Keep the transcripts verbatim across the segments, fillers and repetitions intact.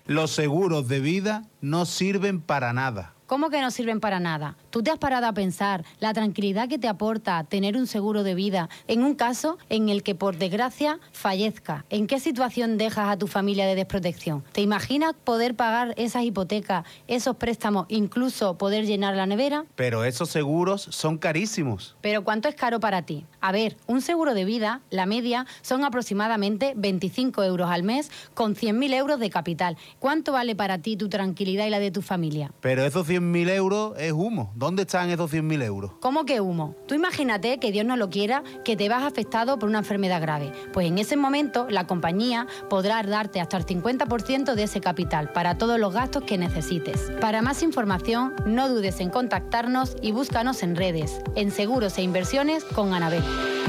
Los seguros de vida no sirven para nada. ¿Cómo que no sirven para nada? ¿Tú te has parado a pensar la tranquilidad que te aporta tener un seguro de vida en un caso en el que, por desgracia, fallezca? ¿En qué situación dejas a tu familia de desprotección? ¿Te imaginas poder pagar esas hipotecas, esos préstamos, incluso poder llenar la nevera? Pero esos seguros son carísimos. ¿Pero cuánto es caro para ti? A ver, un seguro de vida, la media, son aproximadamente veinticinco euros al mes con cien mil euros de capital. ¿Cuánto vale para ti tu tranquilidad y la de tu familia? Pero esos cien mil euros es humo. ¿Dónde están esos cien mil euros? ¿Cómo que humo? Tú imagínate, que Dios no lo quiera, que te vas afectado por una enfermedad grave. Pues en ese momento la compañía podrá darte hasta el cincuenta por ciento de ese capital para todos los gastos que necesites. Para más información, no dudes en contactarnos y búscanos en redes, en Seguros e Inversiones con Anabel.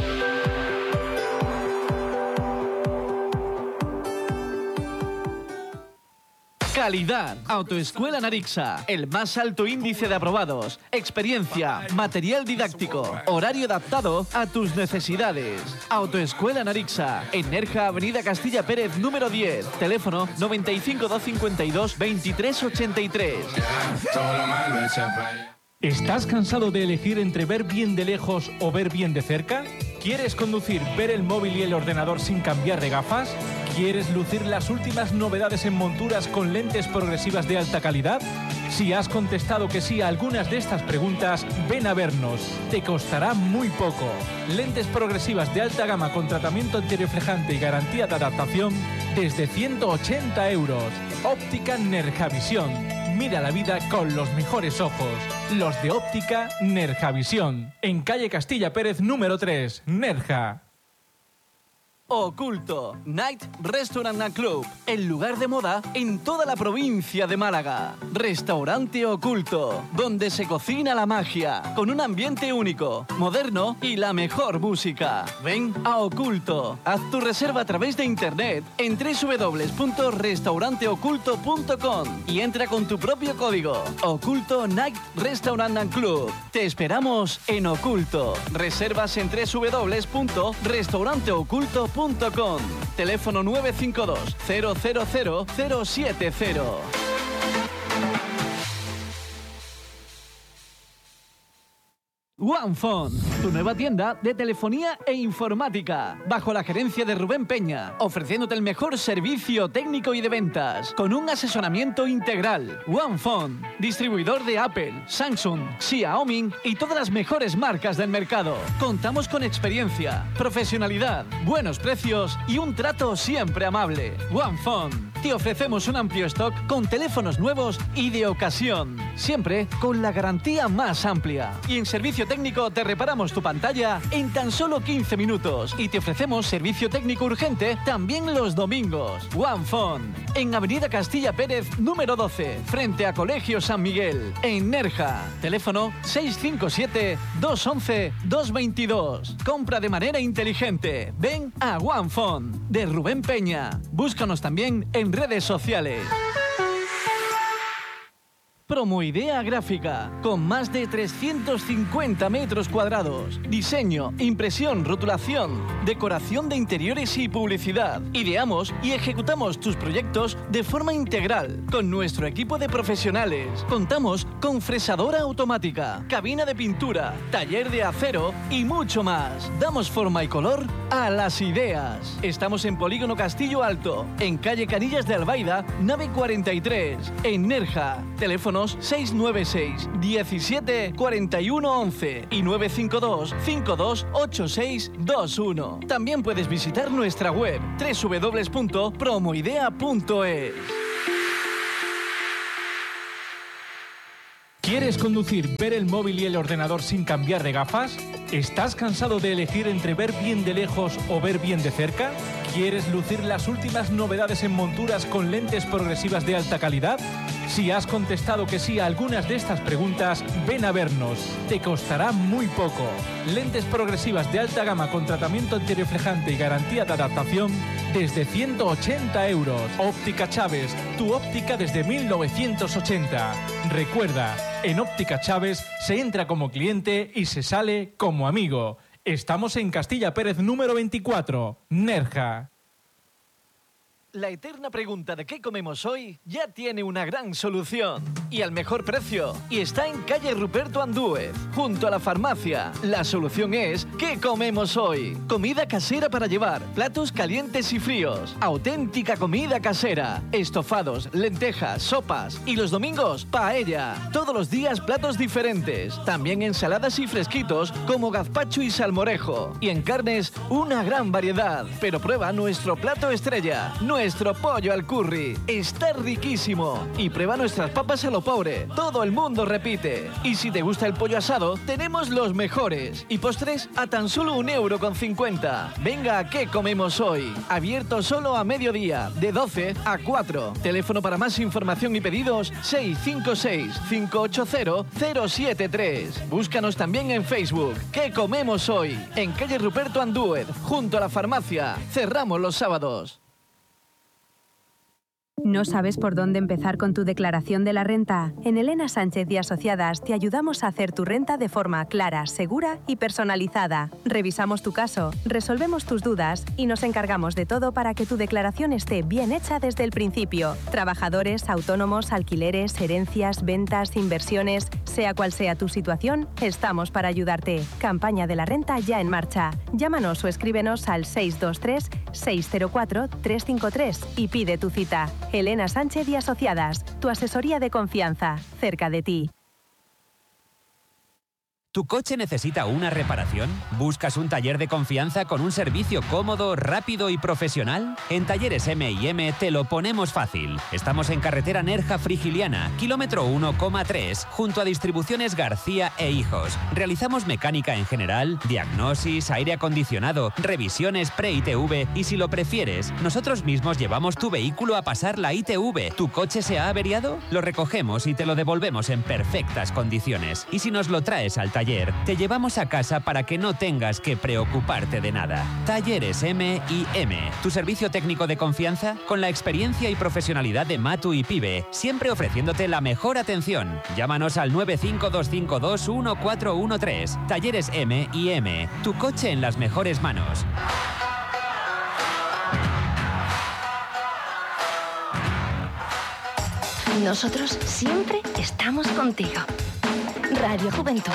Calidad. Autoescuela Narixa. El más alto índice de aprobados. Experiencia. Material didáctico. Horario adaptado a tus necesidades. Autoescuela Narixa. En Nerja, Avenida Castilla Pérez, número diez. Teléfono noventa y cinco, doscientos cincuenta y dos, veintitrés ochenta y tres. ¿Estás cansado de elegir entre ver bien de lejos o ver bien de cerca? ¿Quieres conducir, ver el móvil y el ordenador sin cambiar de gafas? ¿Quieres lucir las últimas novedades en monturas con lentes progresivas de alta calidad? Si has contestado que sí a algunas de estas preguntas, ven a vernos. Te costará muy poco. Lentes progresivas de alta gama con tratamiento antirreflejante y garantía de adaptación desde ciento ochenta euros. Óptica Nerjavisión. Mira la vida con los mejores ojos. Los de Óptica Nerjavisión. En calle Castilla Pérez, número tres, Nerja. Oculto, Night Restaurant and Club, el lugar de moda en toda la provincia de Málaga. Restaurante Oculto, donde se cocina la magia, con un ambiente único, moderno y la mejor música. Ven a Oculto, haz tu reserva a través de internet en doble u doble u doble u punto restaurante oculto punto com y entra con tu propio código. Oculto Night Restaurant and Club. Te esperamos en Oculto. Reservas en doble u doble u doble u punto restaurante oculto punto com. Teléfono nueve cinco dos, cero cero cero, cero siete cero. OnePhone, tu nueva tienda de telefonía e informática, bajo la gerencia de Rubén Peña, ofreciéndote el mejor servicio técnico y de ventas, con un asesoramiento integral. OnePhone, distribuidor de Apple, Samsung, Xiaomi y todas las mejores marcas del mercado. Contamos con experiencia, profesionalidad, buenos precios y un trato siempre amable. OnePhone, te ofrecemos un amplio stock con teléfonos nuevos y de ocasión, siempre con la garantía más amplia. Y en servicio técnico te reparamos tu pantalla en tan solo quince minutos y te ofrecemos servicio técnico urgente también los domingos. OnePhone, en Avenida Castilla Pérez, número doce, frente a Colegio San Miguel, en Nerja. Teléfono seis cinco siete, dos once, dos veintidós. Compra de manera inteligente. Ven a OnePhone, de Rubén Peña. Búscanos también en redes sociales. Promoidea Gráfica, con más de trescientos cincuenta metros cuadrados. Diseño, impresión, rotulación, decoración de interiores y publicidad. Ideamos y ejecutamos tus proyectos de forma integral, con nuestro equipo de profesionales. Contamos con fresadora automática, cabina de pintura, taller de acero y mucho más. Damos forma y color a las ideas. Estamos en Polígono Castillo Alto, en calle Canillas de Albaida, nave cuarenta y tres, en Nerja. Teléfono seis nueve seis, diecisiete, cuarenta y uno, once y nueve cinco dos, cinco dos ocho seis dos uno. También puedes visitar nuestra web doble u doble u doble u punto promoidea punto es. ¿Quieres conducir, ver el móvil y el ordenador sin cambiar de gafas? ¿Estás cansado de elegir entre ver bien de lejos o ver bien de cerca? ¿Quieres lucir las últimas novedades en monturas con lentes progresivas de alta calidad? Si has contestado que sí a algunas de estas preguntas, ven a vernos. Te costará muy poco. Lentes progresivas de alta gama con tratamiento antirreflejante y garantía de adaptación desde ciento ochenta euros. Óptica Chávez, tu óptica desde mil novecientos ochenta. Recuerda, en Óptica Chávez se entra como cliente y se sale como amigo. Estamos en Castilla Pérez número veinticuatro, Nerja. La eterna pregunta de qué comemos hoy ya tiene una gran solución y al mejor precio. Y está en calle Ruperto Andúez, junto a la farmacia. La solución es ¿qué comemos hoy? Comida casera para llevar, platos calientes y fríos, auténtica comida casera, estofados, lentejas, sopas y los domingos paella. Todos los días platos diferentes. También ensaladas y fresquitos como gazpacho y salmorejo. Y en carnes una gran variedad. Pero prueba nuestro plato estrella. Nuestro pollo al curry está riquísimo. Y prueba nuestras papas a lo pobre. Todo el mundo repite. Y si te gusta el pollo asado, tenemos los mejores. Y postres a tan solo un euro con cincuenta. Venga, ¿a qué comemos hoy? Abierto solo a mediodía, de doce a cuatro. Teléfono para más información y pedidos seis cinco seis, cinco ocho cero, cero siete tres. Búscanos también en Facebook. ¿Qué comemos hoy? En calle Ruperto Andúez, junto a la farmacia. Cerramos los sábados. ¿No sabes por dónde empezar con tu declaración de la renta? En Elena Sánchez y Asociadas te ayudamos a hacer tu renta de forma clara, segura y personalizada. Revisamos tu caso, resolvemos tus dudas y nos encargamos de todo para que tu declaración esté bien hecha desde el principio. Trabajadores, autónomos, alquileres, herencias, ventas, inversiones... Sea cual sea tu situación, estamos para ayudarte. Campaña de la renta ya en marcha. Llámanos o escríbenos al seis dos tres, seis cero cuatro, tres cinco tres y pide tu cita. Elena Sánchez y Asociadas, tu asesoría de confianza, cerca de ti. ¿Tu coche necesita una reparación? ¿Buscas un taller de confianza con un servicio cómodo, rápido y profesional? En Talleres eme y eme te lo ponemos fácil. Estamos en carretera Nerja-Frigiliana, kilómetro uno coma tres, junto a Distribuciones García e Hijos. Realizamos mecánica en general, diagnosis, aire acondicionado, revisiones pre-I T V y si lo prefieres, nosotros mismos llevamos tu vehículo a pasar la I T V. ¿Tu coche se ha averiado? Lo recogemos y te lo devolvemos en perfectas condiciones. Y si nos lo traes al taller, te llevamos a casa para que no tengas que preocuparte de nada. Talleres eme y eme, tu servicio técnico de confianza con la experiencia y profesionalidad de Matu y Pibe, siempre ofreciéndote la mejor atención. Llámanos al nueve cinco dos cinco dos, uno cuatro uno tres. Talleres eme y eme, tu coche en las mejores manos. Nosotros siempre estamos contigo. Radio Juventud.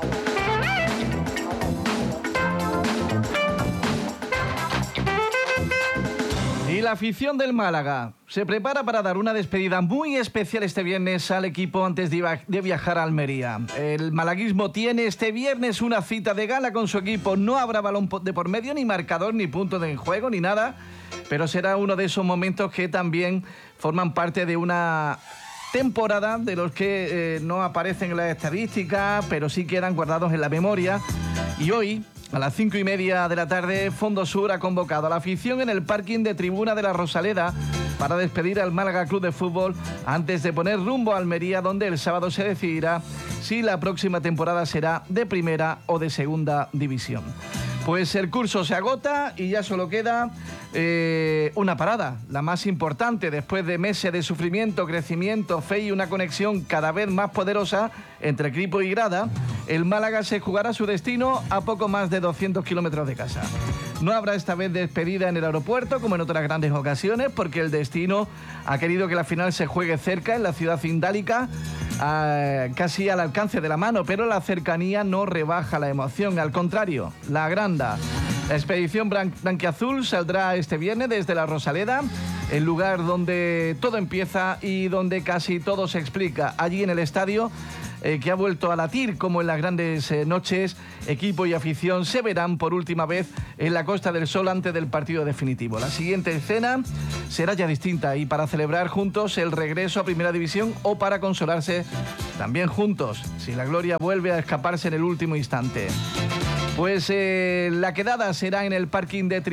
Y la afición del Málaga se prepara para dar una despedida muy especial este viernes al equipo antes de, de viajar a Almería. El malaguismo tiene este viernes una cita de gala con su equipo. No habrá balón de por medio, ni marcador, ni punto de juego, ni nada. Pero será uno de esos momentos que también forman parte de una temporada de los que eh, no aparecen en las estadísticas, pero sí quedan guardados en la memoria. Y hoy, a las cinco y media de la tarde, Fondo Sur ha convocado a la afición en el parking de Tribuna de la Rosaleda para despedir al Málaga Club de Fútbol antes de poner rumbo a Almería, donde el sábado se decidirá si la próxima temporada será de primera o de segunda división. Pues el curso se agota y ya solo queda eh, una parada, la más importante después de meses de sufrimiento, crecimiento, fe y una conexión cada vez más poderosa entre equipo y grada. El Málaga se jugará su destino a poco más de doscientos kilómetros de casa. No habrá esta vez despedida en el aeropuerto como en otras grandes ocasiones, porque el destino ha querido que la final se juegue cerca, en la ciudad indálica, a, casi al alcance de la mano, pero la cercanía no rebaja la emoción, al contrario, la agranda. La expedición blan- blanquiazul saldrá este viernes desde la Rosaleda, el lugar donde todo empieza y donde casi todo se explica. Allí en el estadio, eh, que ha vuelto a latir como en las grandes eh, noches, equipo y afición se verán por última vez en la Costa del Sol antes del partido definitivo. La siguiente escena será ya distinta y para celebrar juntos el regreso a Primera División o para consolarse también juntos si la gloria vuelve a escaparse en el último instante. Pues eh, la quedada será en el parking de Tri-